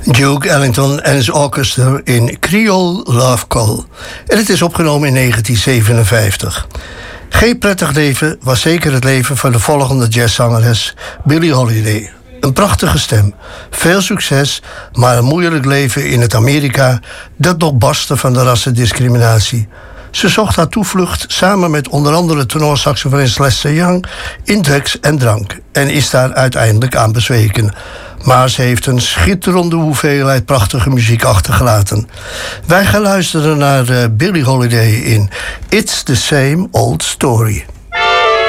Duke Ellington en zijn orkester in Creole Love Call. En het is opgenomen in 1957. Geen prettig leven was zeker het leven van de volgende jazzzangeres Billie Holiday. Een prachtige stem, veel succes, maar een moeilijk leven in het Amerika dat nog barstte van de rassendiscriminatie. Ze zocht haar toevlucht samen met onder andere tenorsaxofonist Lester Young in drugs en drank en is daar uiteindelijk aan bezweken. Maar ze heeft een schitterende hoeveelheid prachtige muziek achtergelaten. Wij gaan luisteren naar Billie Holiday in It's the Same Old Story.